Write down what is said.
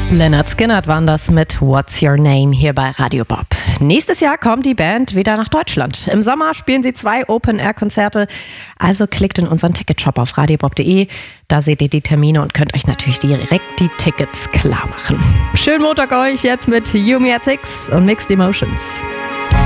Lynyrd Skynyrd waren das mit What's Your Name hier bei Radio Bob. Nächstes Jahr kommt die Band wieder nach Deutschland. Im Sommer spielen sie 2 Open-Air-Konzerte. Also klickt in unseren Ticketshop auf radiobob.de. Da seht ihr die Termine und könnt euch natürlich direkt die Tickets klar machen. Schönen Montag euch jetzt mit You Me at Six und Mixed Emotions.